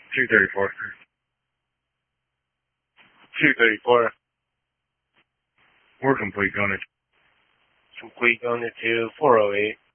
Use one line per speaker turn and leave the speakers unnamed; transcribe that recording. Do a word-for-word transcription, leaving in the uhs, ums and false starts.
two thirty-four.
two thirty-four.
We're complete going to
Complete going to four oh eight.